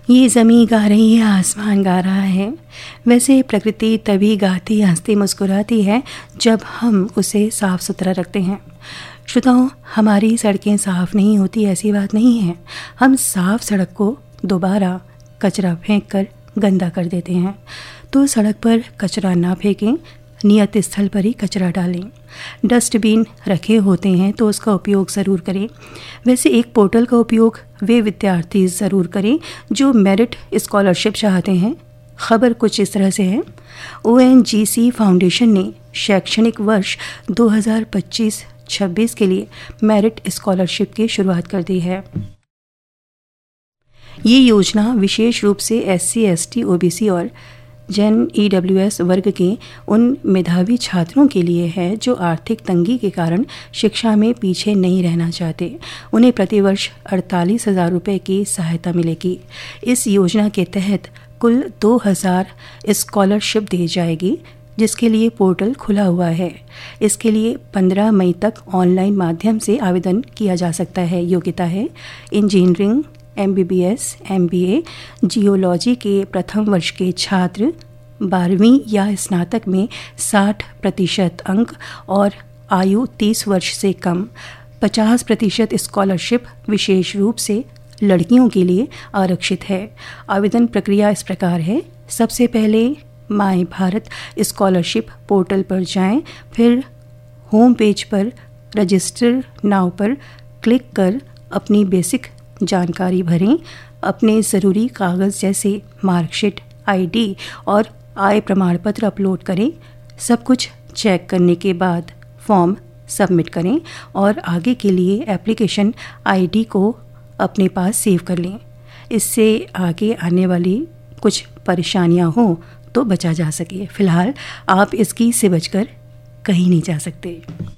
ये ज़मीं गा रही है, आसमान गा रहा है। वैसे प्रकृति तभी गाती हंसती मुस्कुराती है जब हम उसे साफ़ सुथरा रखते हैं। श्रोताओं, हमारी सड़कें साफ़ नहीं होती ऐसी बात नहीं है। हम साफ़ सड़क को दोबारा कचरा फेंक कर गंदा कर देते हैं। तो सड़क पर कचरा ना फेंकें, नियत स्थल पर ही कचरा डालें। डस्टबिन रखे होते हैं तो उसका उपयोग ज़रूर करें। वैसे एक पोर्टल का उपयोग वे विद्यार्थी ज़रूर करें जो मेरिट स्कॉलरशिप चाहते हैं। खबर कुछ इस तरह से है। ONGC फाउंडेशन ने शैक्षणिक वर्ष 2025-26 के लिए मेरिट स्कॉलरशिप की शुरुआत कर दी है। ये योजना विशेष रूप से SC, ST, OBC और जन EWS वर्ग के उन मेधावी छात्रों के लिए है जो आर्थिक तंगी के कारण शिक्षा में पीछे नहीं रहना चाहते। उन्हें प्रतिवर्ष 48,000 रुपये की सहायता मिलेगी। इस योजना के तहत कुल 2,000 स्कॉलरशिप दी जाएगी, जिसके लिए पोर्टल खुला हुआ है। इसके लिए 15 मई तक ऑनलाइन माध्यम से आवेदन किया जा सकता है। योग्यता है इंजीनियरिंग, MBBS, MBA, जियोलॉजी के प्रथम वर्ष के छात्र, 12वीं या स्नातक में 60% अंक और आयु 30 वर्ष से कम। 50% स्कॉलरशिप विशेष रूप से लड़कियों के लिए आरक्षित है। आवेदन प्रक्रिया इस प्रकार है। सबसे पहले माय भारत स्कॉलरशिप पोर्टल पर जाएं, फिर होम पेज पर रजिस्टर नाउ पर क्लिक कर अपनी बेसिक जानकारी भरें। अपने ज़रूरी कागज़ जैसे मार्कशीट, ID और आय प्रमाण पत्र अपलोड करें। सब कुछ चेक करने के बाद फॉर्म सबमिट करें और आगे के लिए एप्लीकेशन ID को अपने पास सेव कर लें। इससे आगे आने वाली कुछ परेशानियां हो तो बचा जा सके। फ़िलहाल आप इसकी से बचकर कहीं नहीं जा सकते।